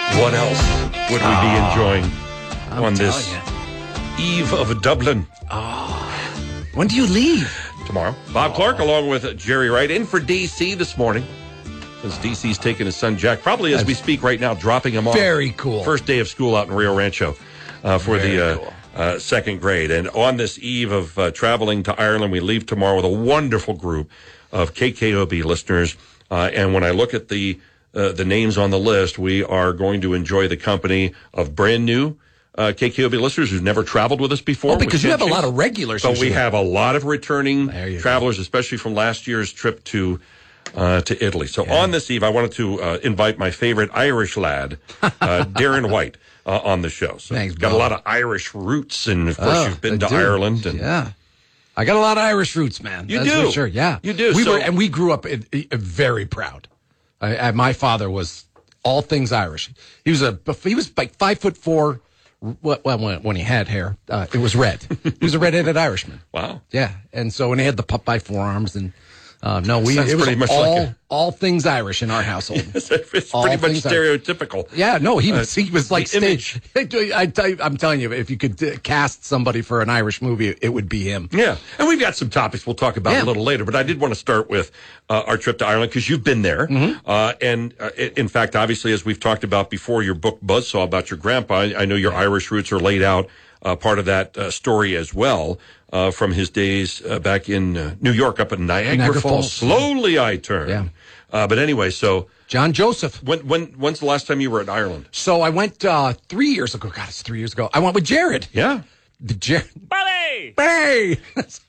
What else would we be enjoying on this eve of Dublin? When do you leave? Tomorrow. Bob Clark along with Jerry Wright in for DC this morning. Since DC's taking his son Jack, probably as we speak right now, dropping him off. Very cool. First day of school out in Rio Rancho for the second grade. And on this eve of traveling to Ireland, we leave tomorrow with a wonderful group of KKOB listeners. And when I look at the names on the list, we are going to enjoy the company of brand new KKOB listeners who've never traveled with us before. Oh, because you have a lot of regulars. But we have a lot of returning travelers, especially from last year's trip to Italy. So on this eve, I wanted to invite my favorite Irish lad, Darren White, on the show. So Thanks, got a lot of Irish roots, and of course you've been to Ireland. And I got a lot of Irish roots, man. You That's do, for sure. Yeah, you do. And we grew up very proud. My father was all things Irish. He was like 5'4". Well, when he had hair, it was red. He was a redheaded Irishman. Wow. Yeah, and so when he had the Popeye forearms and. It was all things Irish in our household. It's pretty much stereotypical. Yeah, no, he was like image. I'm telling you, if you could cast somebody for an Irish movie, it would be him. Yeah, and we've got some topics we'll talk about a little later, but I did want to start with our trip to Ireland because you've been there. And in fact, obviously, as we've talked about before, your book Buzzsaw about your grandpa, I know your Irish roots are laid out part of that story as well. From his days back in New York, up at Niagara Falls. Slowly I turn. Yeah. But anyway, so John Joseph. When's the last time you were in Ireland? So I went 3 years ago. God, it's 3 years ago. I went with Jared. Yeah. Buddy! Hey!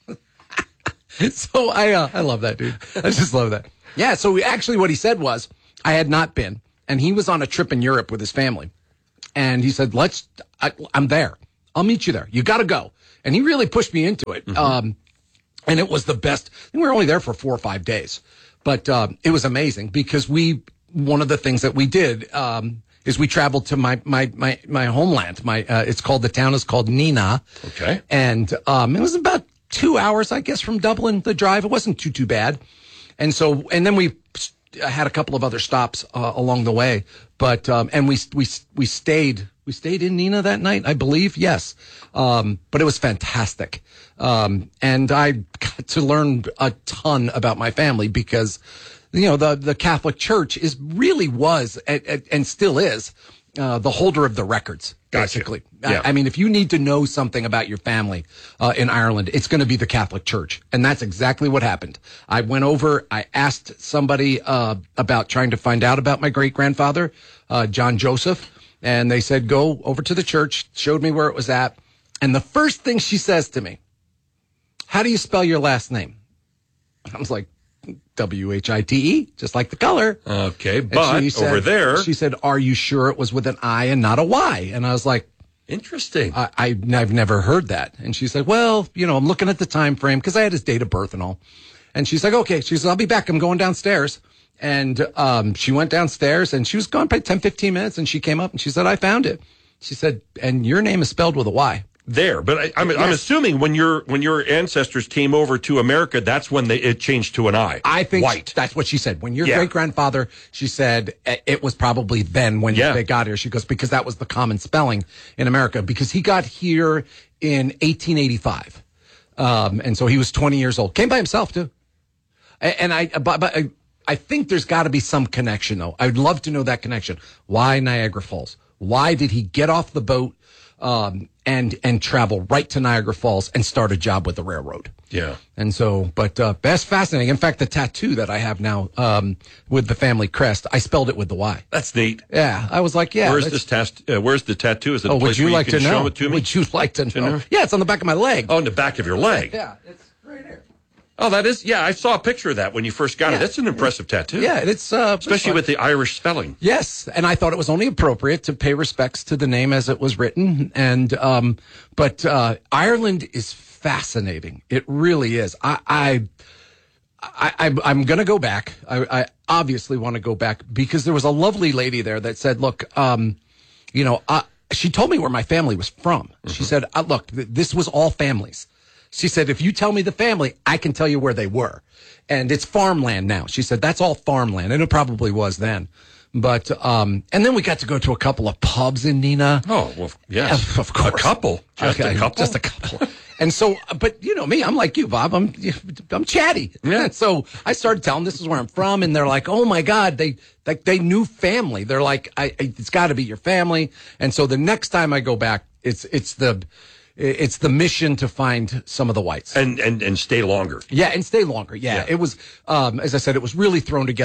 So I love that, dude. I just love that. Yeah, so actually what he said was, I had not been, and he was on a trip in Europe with his family. And he said, I'm there. I'll meet you there. You got to go. And he really pushed me into it. And it was the best. I think we were only there for 4 or 5 days. But it was amazing because one of the things that we did is we traveled to my homeland. The town is called Nina. Okay. And it was about 2 hours, I guess, from Dublin, the drive. It wasn't too bad. And then we had a couple of other stops along the way. But and we stayed in Nina that night, I believe. Yes. But it was fantastic. And I got to learn a ton about my family because, the Catholic Church was and still is, the holder of the records, basically. Gotcha. Yeah. I mean, if you need to know something about your family, in Ireland, it's going to be the Catholic Church. And that's exactly what happened. I went over, I asked somebody, about trying to find out about my great grandfather, John Joseph. And they said, go over to the church, showed me where it was at. And the first thing she says to me, how do you spell your last name? I was like, White, just like the color. Okay, but over there. She said, are you sure it was with an I and not a Y? And I was like, interesting. I've never heard that. And she said, well, I'm looking at the time frame because I had his date of birth and all. And she's like, okay. She says, I'll be back. I'm going downstairs. And she went downstairs and she was gone probably 10, 15 minutes. And she came up and she said, I found it. She said, and your name is spelled with a Y. There, but I'm assuming when your ancestors came over to America, that's when it changed to an I. I think White. That's what she said. When your great grandfather, she said it was probably then when they got here. She goes, because that was the common spelling in America, because he got here in 1885, and so he was 20 years old. Came by himself too, and I think there's got to be some connection though. I'd love to know that connection. Why Niagara Falls? Why did he get off the boat? And travel right to Niagara Falls and start a job with the railroad. Yeah. And so, but that's fascinating. In fact, the tattoo that I have now with the family crest, I spelled it with the Y. That's neat. Yeah. I was like, yeah. Where's the tattoo? Is it a place would you where like you can to know? show it to me? Would you like to know? Yeah, it's on the back of my leg. Oh, on the back of your leg. Yeah, it's right here. Oh, that is, I saw a picture of that when you first got it. That's an impressive tattoo. Yeah, it's especially with the Irish spelling. Yes, and I thought it was only appropriate to pay respects to the name as it was written. And but Ireland is fascinating. It really is. I'm going to go back. I obviously want to go back because there was a lovely lady there that said, look, she told me where my family was from. Mm-hmm. She said, look, this was all families. She said, if you tell me the family, I can tell you where they were. And it's farmland now. She said, that's all farmland. And it probably was then. But and then we got to go to a couple of pubs in Neenah. Oh, well, yes. Of course. A couple. Just a couple? Just a couple. And so, but you know me, I'm like you, Bob. I'm chatty. Yeah. So I started telling them this is where I'm from, and they're like, "Oh my God!" They knew family. They're like, "It's got to be your family." And so the next time I go back, it's the mission to find some of the whites And stay longer. Yeah, and stay longer. Yeah. Yeah. It was, as I said, it was really thrown together.